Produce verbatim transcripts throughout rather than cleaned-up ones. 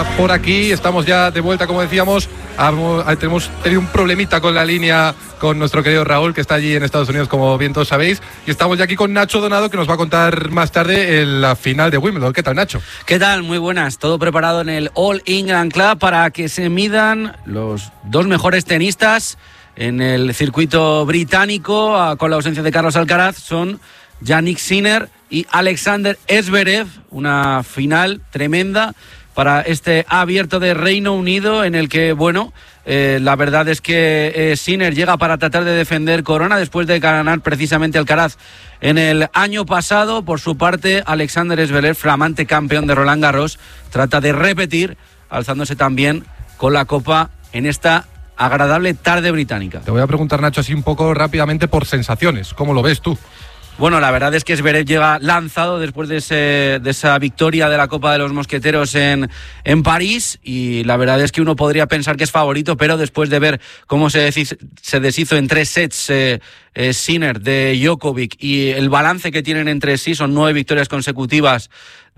por aquí. Estamos ya de vuelta, como decíamos. Hemos tenido un problemita con la línea con nuestro querido Raúl, que está allí en Estados Unidos, como bien todos sabéis. Y estamos ya aquí con Nacho Donado, que nos va a contar más tarde en la final de Wimbledon. ¿Qué tal, Nacho? ¿Qué tal? Muy buenas. Todo preparado en el All England Club para que se midan los dos mejores tenistas en el circuito británico, con la ausencia de Carlos Alcaraz. Son Jannik Sinner y Alexander Zverev. Una final tremenda para este abierto de Reino Unido, en el que, bueno, eh, la verdad es que eh, Sinner llega para tratar de defender corona después de ganar precisamente Alcaraz en el año pasado. Por su parte, Alexander Zverev, flamante campeón de Roland Garros, trata de repetir, alzándose también con la copa en esta agradable tarde británica. Te voy a preguntar, Nacho, así un poco rápidamente por sensaciones. ¿Cómo lo ves tú? Bueno, la verdad es que Zverev llega lanzado después de, ese, de esa victoria de la Copa de los Mosqueteros en, en París, y la verdad es que uno podría pensar que es favorito, pero después de ver cómo se, deshizo, se deshizo en tres sets eh, eh, Sinner de Djokovic, y el balance que tienen entre sí, son nueve victorias consecutivas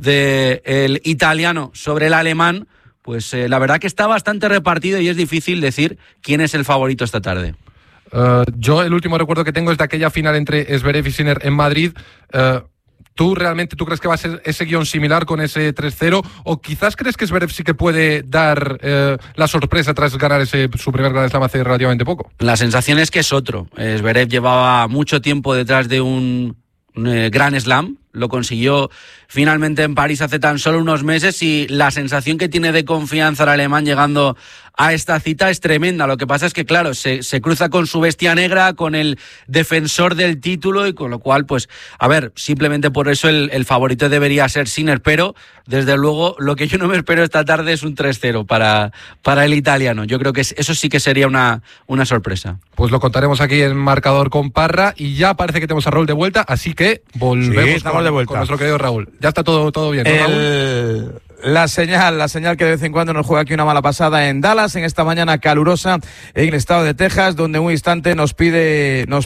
del italiano sobre el alemán, pues eh, la verdad que está bastante repartido y es difícil decir quién es el favorito esta tarde. Uh, yo el último recuerdo que tengo es de aquella final entre Zverev y Sinner en Madrid. Uh, ¿Tú realmente tú crees que va a ser ese guión similar con ese tres cero? ¿O quizás crees que Zverev sí que puede dar uh, la sorpresa tras ganar ese, su primer Grand Slam hace relativamente poco? La sensación es que es otro. Zverev llevaba mucho tiempo detrás de un, un eh, Grand Slam. Lo consiguió finalmente en París hace tan solo unos meses, y la sensación que tiene de confianza el alemán llegando a esta cita es tremenda. Lo que pasa es que, claro, se, se cruza con su bestia negra, con el defensor del título, y con lo cual, pues, a ver, simplemente por eso el, el favorito debería ser Sinner, pero desde luego lo que yo no me espero esta tarde es un tres cero para, para el italiano. Yo creo que eso sí que sería una, una sorpresa. Pues lo contaremos aquí en Marcador con Parra, y ya parece que tenemos a Raúl de vuelta, así que volvemos sí, con, de vuelta. con nuestro querido Raúl. Ya está todo, todo bien, ¿no, el... Raúl? La señal, la señal que de vez en cuando nos juega aquí una mala pasada en Dallas, en esta mañana calurosa en el estado de Texas, donde en un instante nos pide, nos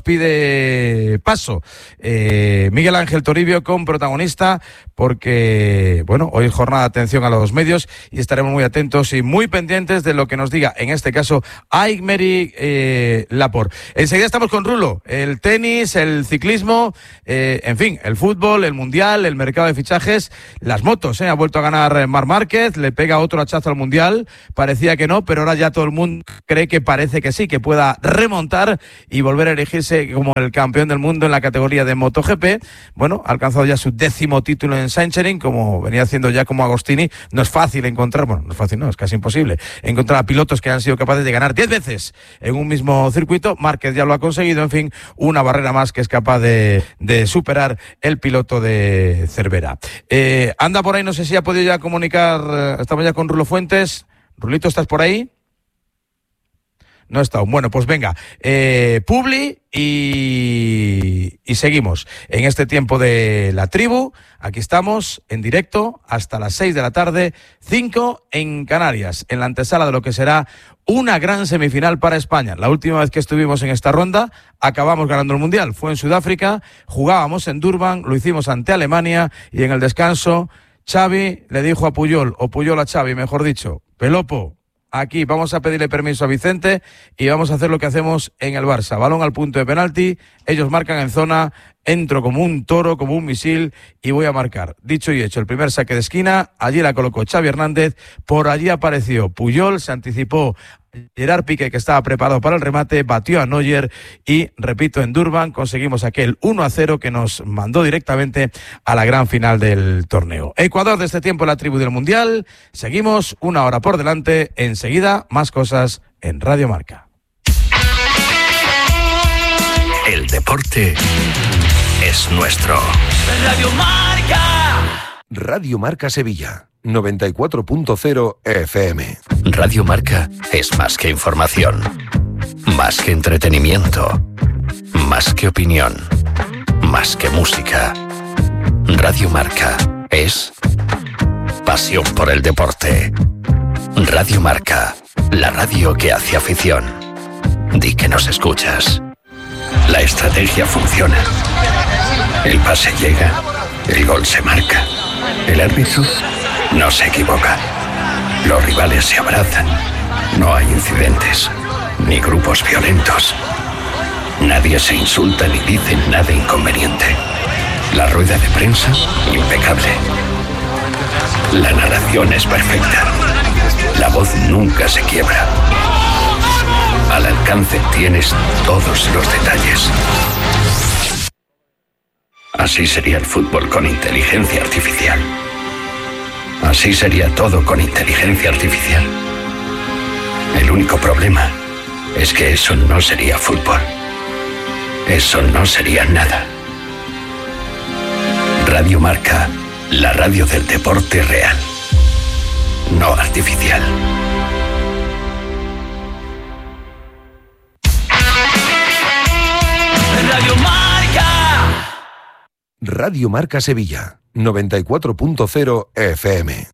pide paso eh, Miguel Ángel Toribio con protagonista, porque, bueno, hoy es jornada de atención a los medios y estaremos muy atentos y muy pendientes de lo que nos diga, en este caso, Aymeric eh, Laporte. Enseguida estamos con Rulo, el tenis, el ciclismo, eh, en fin, el fútbol, el mundial, el mercado de fichajes, las motos, eh, ha vuelto a ganar Marc Márquez, le pega otro hachazo al Mundial, parecía que no, pero ahora ya todo el mundo cree que parece que sí, que pueda remontar y volver a elegirse como el campeón del mundo en la categoría de MotoGP. Bueno, ha alcanzado ya su décimo título en Sachsenring, como venía haciendo ya como Agostini. No es fácil encontrar, bueno, no es fácil, no, es casi imposible encontrar a pilotos que han sido capaces de ganar diez veces en un mismo circuito. Márquez ya lo ha conseguido, en fin, una barrera más que es capaz de, de superar el piloto de Cervera. Eh, anda por ahí, no sé si ha podido ya comunicar, estamos ya con Rulo Fuentes. Rulito, ¿estás por ahí? No está aún. Bueno, pues venga, eh, Publi y, y seguimos en este tiempo de la tribu. Aquí estamos en directo hasta las seis de la tarde, cinco en Canarias, en la antesala de lo que será una gran semifinal para España. La última vez que estuvimos en esta ronda acabamos ganando el Mundial. Fue en Sudáfrica, jugábamos en Durban, lo hicimos ante Alemania, y en el descanso Xavi le dijo a Puyol, o Puyol a Xavi, mejor dicho, Pelopo, aquí vamos a pedirle permiso a Vicente y vamos a hacer lo que hacemos en el Barça. Balón al punto de penalti, ellos marcan en zona, entro como un toro, como un misil y voy a marcar. Dicho y hecho, el primer saque de esquina, allí la colocó Xavi Hernández, por allí apareció Puyol, se anticipó Gerard Piqué, que estaba preparado para el remate, batió a Neuer y, repito, en Durban conseguimos aquel uno a cero que nos mandó directamente a la gran final del torneo. Ecuador de este tiempo, la tribu del Mundial. Seguimos una hora por delante. Enseguida, más cosas en Radio Marca. El deporte es nuestro. Radio Marca. Radio Marca Sevilla. noventa y cuatro punto cero F M. Radio Marca es más que información, más que entretenimiento, más que opinión, más que música. Radio Marca es pasión por el deporte. Radio Marca, la radio que hace afición. Di que nos escuchas. La estrategia funciona. El pase llega, el gol se marca. El árbitro no se equivoca. Los rivales se abrazan. No hay incidentes, ni grupos violentos. Nadie se insulta ni dice nada inconveniente. La rueda de prensa, impecable. La narración es perfecta. La voz nunca se quiebra. Al alcance tienes todos los detalles. Así sería el fútbol con inteligencia artificial. Así sería todo con inteligencia artificial. El único problema es que eso no sería fútbol. Eso no sería nada. Radio Marca, la radio del deporte real, no artificial. Radio Marca. Radio Marca Sevilla, noventa y cuatro punto cero F M.